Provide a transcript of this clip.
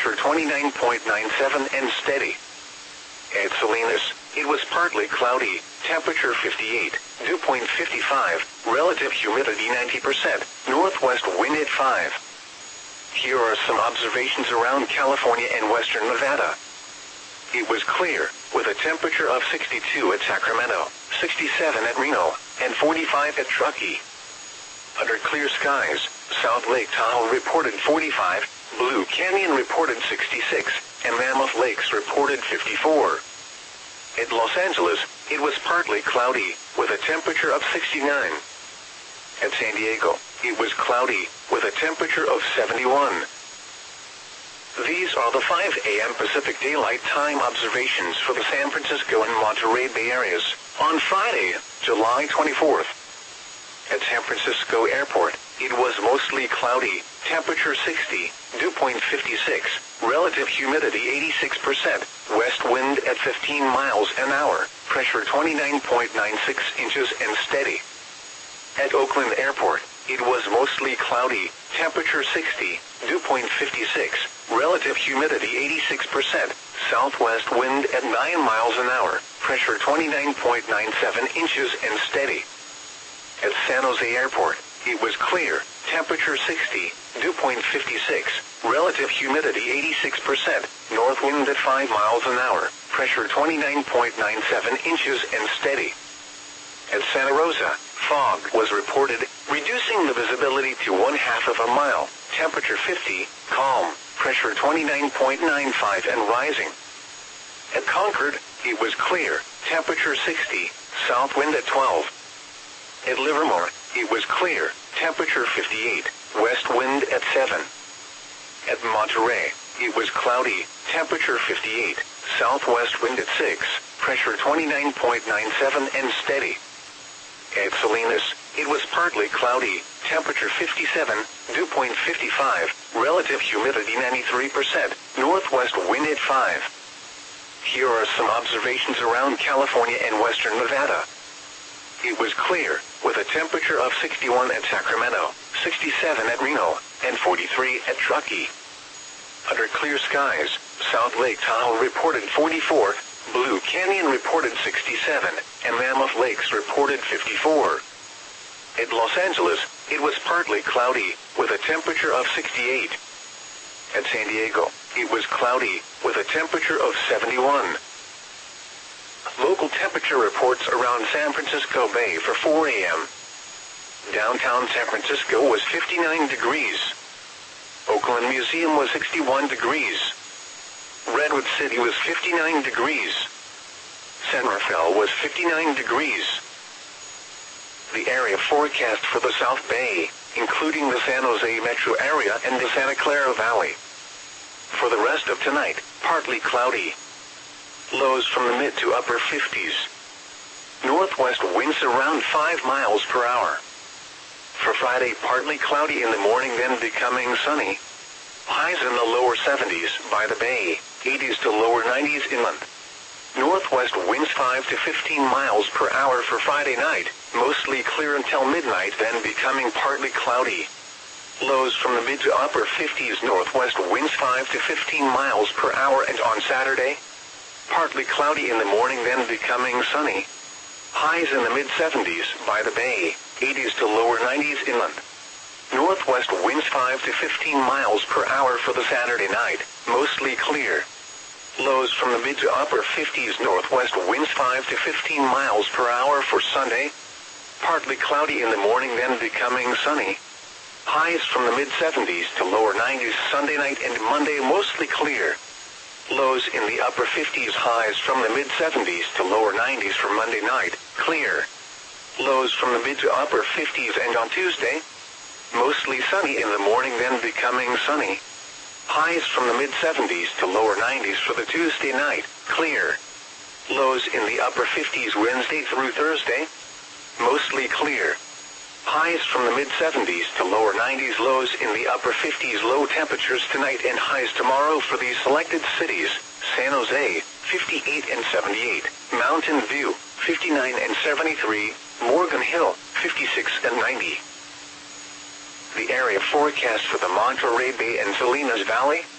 pressure 29.97 and steady. At Salinas, it was partly cloudy, temperature 58, dew point 55, relative humidity 90%, northwest wind at 5. Here are some observations around California and western Nevada. It was clear, with a temperature of 62 at Sacramento, 67 at Reno, and 45 at Truckee. Under clear skies, South Lake Tahoe reported 45, Blue Canyon reported 66, and Mammoth Lakes reported 54. At Los Angeles, it was partly cloudy, with a temperature of 69. At San Diego, it was cloudy, with a temperature of 71. These are the 5 a.m. Pacific Daylight Time observations for the San Francisco and Monterey Bay areas on Friday, July 24th. At San Francisco Airport, it was mostly cloudy, temperature 60, dew point 56, relative humidity 86%, west wind at 15 miles an hour, pressure 29.96 inches and steady. At Oakland Airport, it was mostly cloudy, temperature 60, dew point 56, relative humidity 86%, southwest wind at 9 miles an hour, pressure 29.97 inches and steady. At San Jose Airport, it was clear, temperature 60, dew point 56, relative humidity 86%, north wind at 5 miles an hour, pressure 29.97 inches and steady. At Santa Rosa, fog was reported, reducing the visibility to 1/2 of a mile, temperature 50, calm, pressure 29.95 and rising. At Concord, it was clear, temperature 60, south wind at 12. At Livermore, it was clear, temperature 58, west wind at 7. At Monterey, it was cloudy, temperature 58, southwest wind at 6, pressure 29.97 and steady. At Salinas, it was partly cloudy, temperature 57, dew point 55, relative humidity 93%, northwest wind at 5. Here are some observations around California and western Nevada. It was clear, with a temperature of 61 at Sacramento, 67 at Reno, and 43 at Truckee. Under clear skies, South Lake Tahoe reported 44, Blue Canyon reported 67, and Mammoth Lakes reported 54. At Los Angeles, it was partly cloudy, with a temperature of 68. At San Diego, it was cloudy, with a temperature of 71. Local temperature reports around San Francisco Bay for 4 a.m. Downtown San Francisco was 59 degrees. Oakland Museum was 61 degrees. Redwood City was 59 degrees. San Rafael was 59 degrees. The area forecast for the South Bay, including the San Jose metro area and the Santa Clara Valley. For the rest of tonight, partly cloudy. Lows from the mid to upper 50s. Northwest winds around 5 miles per hour. For Friday, partly cloudy in the morning, then becoming sunny. Highs in the lower 70s by the bay, 80s to lower 90s inland. Northwest winds 5 to 15 miles per hour for Friday night, mostly clear until midnight, then becoming partly cloudy. Lows from the mid to upper 50s, northwest winds 5 to 15 miles per hour, and on Saturday, partly cloudy in the morning, then becoming sunny. Highs in the mid-70s by the bay, 80s to lower 90s inland. Northwest winds 5 to 15 miles per hour for the Saturday night, mostly clear. Lows from the mid to upper 50s, northwest winds 5 to 15 miles per hour for Sunday. Partly cloudy in the morning, then becoming sunny. Highs from the mid-70s to lower 90s Sunday night, and Monday mostly clear. Lows in the upper 50s, highs from the mid-70s to lower 90s for Monday night, clear. Lows from the mid to upper 50s, and on Tuesday, mostly sunny in the morning, then becoming sunny. Highs from the mid-70s to lower 90s for the Tuesday night, clear. Lows in the upper 50s Wednesday through Thursday, mostly clear. Highs from the mid-70s to lower 90s, lows in the upper 50s, low temperatures tonight and highs tomorrow for these selected cities: San Jose, 58 and 78, Mountain View, 59 and 73, Morgan Hill, 56 and 90. The area forecast for the Monterey Bay and Salinas Valley: